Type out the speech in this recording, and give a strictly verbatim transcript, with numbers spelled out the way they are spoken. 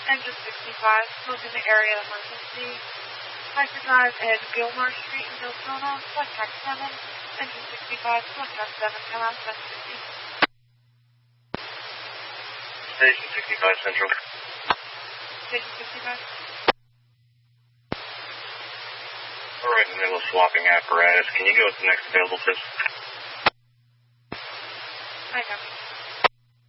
Engine sixty-five, smoke in the area, emergency. Hyperdrive and Gilmore Street in Daytona, West Track seven. Engine sixty-five, West Track seven, come out, West fifty. Station sixty-five Central. Station sixty-five. We're right in the middle of swapping apparatus. Can you go with the next available system? I got you.